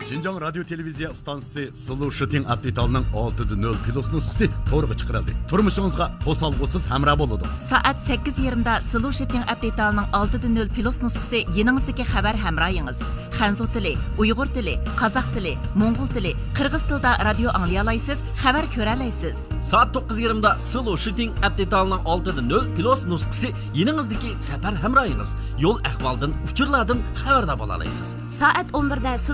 Şinjan Radyo Televiziya stansiyasi Sulu Shooting Update'ning 6.0 plus nusxasi to'g'ri chiqarildi. Turmushingizga to'salg'usiz hamroh bo'ladi. Soat 8:20 da Sulu Shooting Update'ning 6.0 plus nusxasi yeningizdagi xabar hamrohingiz. Xanzu tili, Uyg'ur tili, Qozoq tili, Mo'ng'ul tili, Qirg'iz tilida radio anglay olasiz, xabar ko'ra olasiz. Soat 9:20 da Sulu Shooting Update'ning 6.0 plus nusxasi yeningizdagi safar hamrohingiz. Yo'l ahvoldan, uchurlardan xabardor bo'la olasiz. Soat 11 da